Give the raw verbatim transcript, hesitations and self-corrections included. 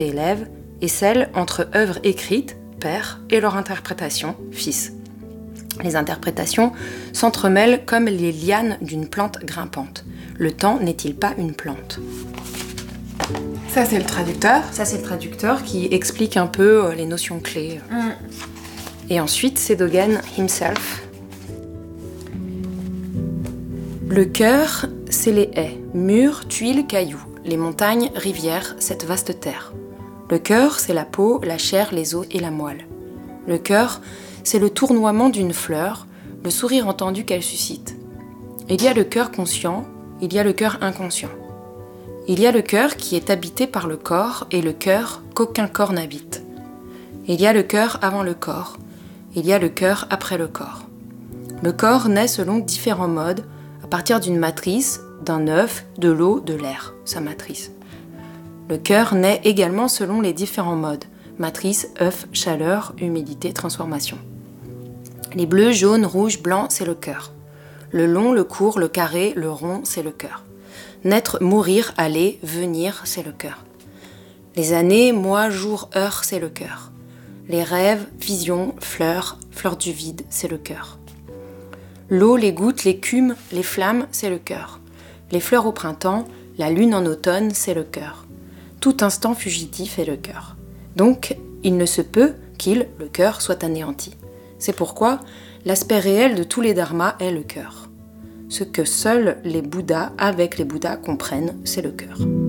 élèves et celle entre œuvres écrites, père, et leur interprétation, fils. Les interprétations s'entremêlent comme les lianes d'une plante grimpante. Le temps n'est-il pas une plante ? Ça, c'est le traducteur. Ça, c'est le traducteur qui explique un peu les notions clés. Mm. Et ensuite, c'est Dogen himself. Le cœur, c'est les haies, murs, tuiles, cailloux, les montagnes, rivières, cette vaste terre. Le cœur, c'est la peau, la chair, les os et la moelle. Le cœur, c'est le tournoiement d'une fleur, le sourire entendu qu'elle suscite. Il y a le cœur conscient, il y a le cœur inconscient. Il y a le cœur qui est habité par le corps et le cœur qu'aucun corps n'habite. Il y a le cœur avant le corps, il y a le cœur après le corps. Le corps naît selon différents modes, à partir d'une matrice, d'un œuf, de l'eau, de l'air, sa matrice. Le cœur naît également selon les différents modes, matrice, œuf, chaleur, humidité, transformation. Les bleus, jaunes, rouges, blancs, c'est le cœur. Le long, le court, le carré, le rond, c'est le cœur. Naître, mourir, aller, venir, c'est le cœur. Les années, mois, jours, heures, c'est le cœur. Les rêves, visions, fleurs, fleurs du vide, c'est le cœur. L'eau, les gouttes, l'écume, les flammes, c'est le cœur. Les fleurs au printemps, la lune en automne, c'est le cœur. Tout instant fugitif est le cœur. Donc, il ne se peut qu'il, le cœur, soit anéanti. C'est pourquoi l'aspect réel de tous les dharmas est le cœur. Ce que seuls les Bouddhas, avec les Bouddhas, comprennent, c'est le cœur.